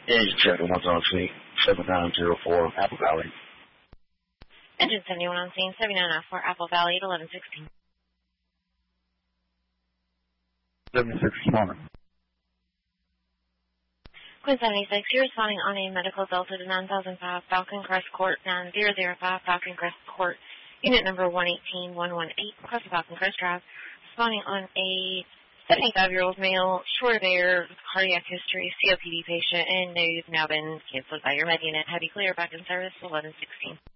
Engine 71 on scene, 7904 Apple Valley. Engine 71 on scene, 7904 Apple Valley at 1116. 76 responding. Quinn 76, you're responding on a medical Delta to 9005 Falcon Crest Court, 9005 Falcon Crest Court, unit number 118118, across the Falcon Crest Drive, responding on a 75-year-old male, short of air, with cardiac history, COPD patient, and they've now been canceled by your med unit. Have you clear back in service, 1116.